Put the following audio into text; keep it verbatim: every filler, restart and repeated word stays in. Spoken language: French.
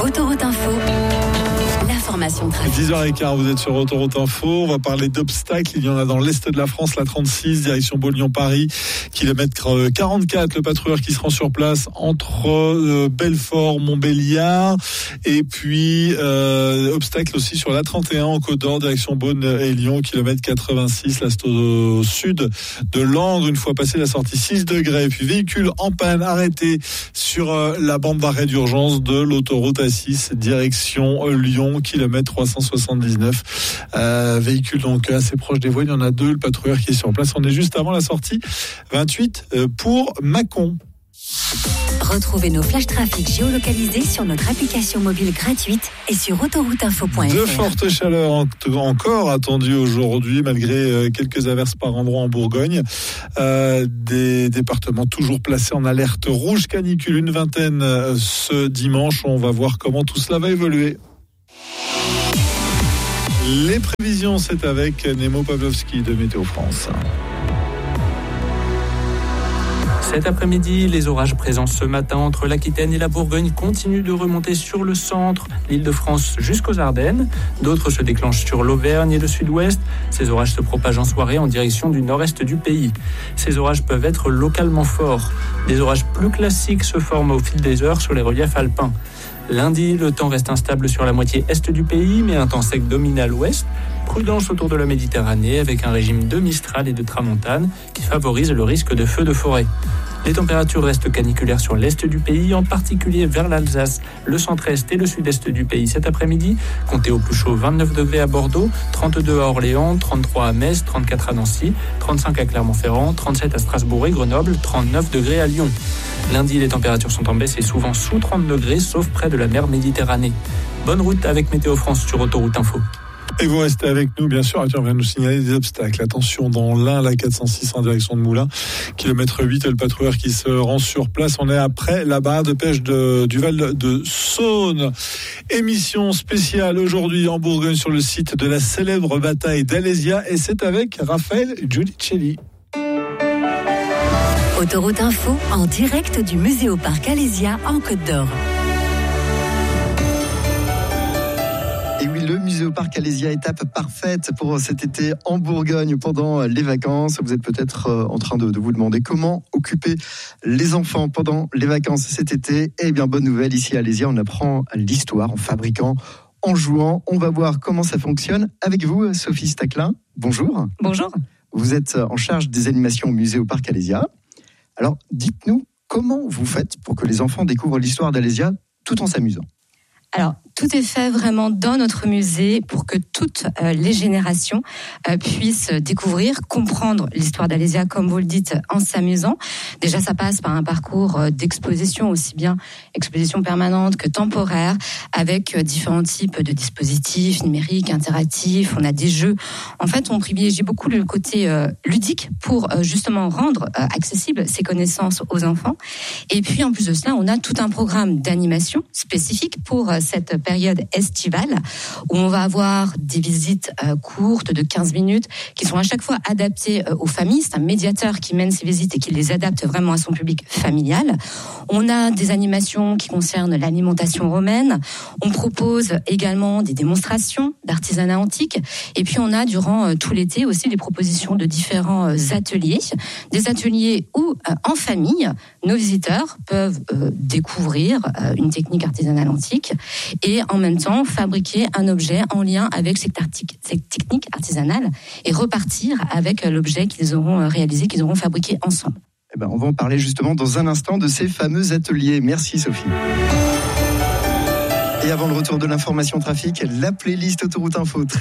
Autoroute Info, l'information trafic. dix heures quinze, vous êtes sur Autoroute Info. On va parler d'obstacles. Il y en a dans l'est de la France, la trente-six, direction Beaune-Lyon-Paris, kilomètre quarante-quatre. Le patrouilleur qui se rend sur place entre euh, Belfort, Montbéliard. Et puis, euh, obstacle aussi sur la trente et un en Côte d'Or, direction Beaune et Lyon, kilomètre quatre-vingt-six. Là, c'est au, au sud de Langres, une fois passé la sortie, six degrés. Et puis, véhicule en panne arrêté sur euh, la bande d'arrêt d'urgence de l'autoroute A six, direction euh, Lyon, kilomètre trois cent soixante-dix-neuf. Euh, véhicule donc assez proche des voies. Il y en a deux. Le patrouilleur qui est sur place. On est juste avant la sortie vingt-huit euh, pour Mâcon. Retrouvez nos flashs trafic géolocalisés sur notre application mobile gratuite et sur autoroute info point f r. De fortes chaleurs en- encore attendues aujourd'hui, malgré euh, quelques averses par endroits en Bourgogne. Euh, des départements toujours placés en alerte rouge canicule, une vingtaine euh, ce dimanche. On va voir comment tout cela va évoluer. Les prévisions, c'est avec Nemo Pavlovski de Météo France. Cet après-midi, les orages présents ce matin entre l'Aquitaine et la Bourgogne continuent de remonter sur le centre, l'Île-de-France jusqu'aux Ardennes. D'autres se déclenchent sur l'Auvergne et le sud-ouest. Ces orages se propagent en soirée en direction du nord-est du pays. Ces orages peuvent être localement forts. Des orages plus classiques se forment au fil des heures sur les reliefs alpins. Lundi, le temps reste instable sur la moitié est du pays, mais un temps sec domine à l'ouest. Prudence autour de la Méditerranée avec un régime de Mistral et de Tramontane qui favorise le risque de feux de forêt. Les températures restent caniculaires sur l'est du pays, en particulier vers l'Alsace, le centre-est et le sud-est du pays cet après-midi. Comptez au plus chaud vingt-neuf degrés à Bordeaux, trente-deux à Orléans, trente-trois à Metz, trente-quatre à Nancy, trente-cinq à Clermont-Ferrand, trente-sept à Strasbourg et Grenoble, trente-neuf degrés à Lyon. Lundi, les températures sont en baisse et souvent sous trente degrés, sauf près de la mer Méditerranée. Bonne route avec Météo France sur Autoroute Info. Et vous restez avec nous, bien sûr. On vient nous signaler des obstacles. Attention, dans l'Ain, la quatre cent six en direction de Moulins, kilomètre huit, le patrouilleur qui se rend sur place. On est après la barre de pêche de, du Val de Saône. Émission spéciale aujourd'hui en Bourgogne sur le site de la célèbre bataille d'Alésia. Et c'est avec Raphaël Giudicelli. Autoroute Info en direct du Muséoparc Alésia en Côte d'Or. Et oui, le Muséoparc Alésia, étape parfaite pour cet été en Bourgogne pendant les vacances. Vous êtes peut-être en train de, de vous demander comment occuper les enfants pendant les vacances cet été. Eh bien, bonne nouvelle, ici à Alésia, on apprend l'histoire en fabriquant, en jouant. On va voir comment ça fonctionne avec vous, Sophie Staclin. Bonjour. Bonjour. Vous êtes en charge des animations au Muséoparc Alésia. Alors, dites-nous, comment vous faites pour que les enfants découvrent l'histoire d'Alésia tout en s'amusant ? Alors, tout est fait vraiment dans notre musée pour que toutes euh, les générations euh, puissent découvrir, comprendre l'histoire d'Alésia, comme vous le dites, en s'amusant. Déjà, ça passe par un parcours euh, d'exposition, aussi bien exposition permanente que temporaire, avec euh, différents types de dispositifs numériques, interactifs. On a des jeux. En fait, on privilégie beaucoup le côté euh, ludique pour euh, justement rendre euh, accessibles ces connaissances aux enfants. Et puis, en plus de cela, on a tout un programme d'animation spécifique pour euh, cette période estivale où on va avoir des visites euh, courtes de quinze minutes qui sont à chaque fois adaptées euh, aux familles. C'est un médiateur qui mène ces visites et qui les adapte vraiment à son public familial. On a des animations qui concernent l'alimentation romaine. On propose également des démonstrations d'artisanat antique. Et puis on a durant euh, tout l'été aussi des propositions de différents euh, ateliers. Des ateliers où euh, en famille, nos visiteurs peuvent euh, découvrir euh, une technique artisanale antique et en même temps fabriquer un objet en lien avec cette, artic- cette technique artisanale et repartir avec l'objet qu'ils auront réalisé, qu'ils auront fabriqué ensemble. Eh ben, on va en parler justement dans un instant de ces fameux ateliers. Merci Sophie. Et avant le retour de l'information trafic, la playlist Autoroute Info.